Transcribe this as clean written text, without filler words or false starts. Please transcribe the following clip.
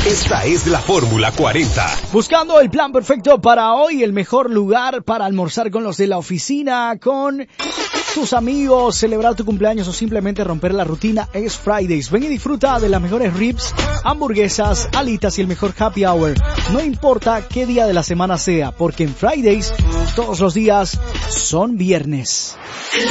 Esta es la Fórmula 40. Buscando el plan perfecto para hoy, el mejor lugar para almorzar con los de la oficina, con tus amigos, celebrar tu cumpleaños o simplemente romper la rutina es Fridays. Ven y disfruta de las mejores ribs, hamburguesas, alitas y el mejor happy hour. No importa qué día de la semana sea, porque en Fridays todos los días son viernes.